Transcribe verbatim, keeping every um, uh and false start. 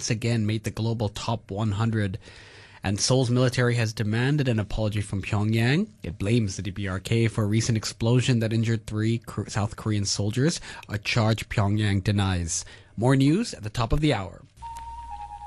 once again made the global top one hundred. And Seoul's military has demanded an apology from Pyongyang. It blames the D P R K for a recent explosion that injured three South Korean soldiers, a charge Pyongyang denies. More news at the top of the hour.